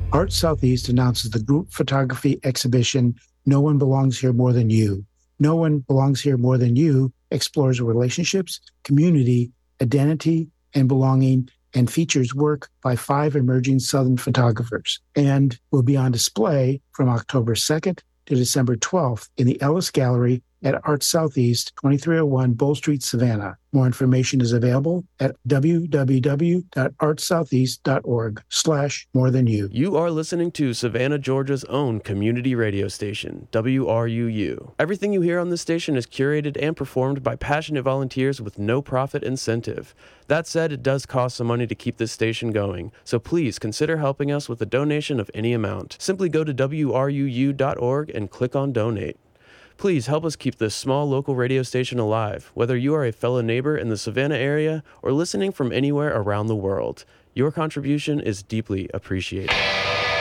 Art Southeast announces the group photography exhibition, No One Belongs Here More Than You. No One Belongs Here More Than You explores relationships, community, identity, and belonging, and features work by 5 emerging Southern photographers, and will be on display from October 2nd to December 12th in the Ellis Gallery at Art Southeast, 2301 Bull Street, Savannah. More information is available at www.artsoutheast.org/morethanYou. You are listening to Savannah, Georgia's own community radio station, WRUU. Everything you hear on this station is curated and performed by passionate volunteers with no profit incentive. That said, it does cost some money to keep this station going, so please consider helping us with a donation of any amount. Simply go to WRUU.org and click on Donate. Please help us keep this small local radio station alive, whether you are a fellow neighbor in the Savannah area or listening from anywhere around the world. Your contribution is deeply appreciated.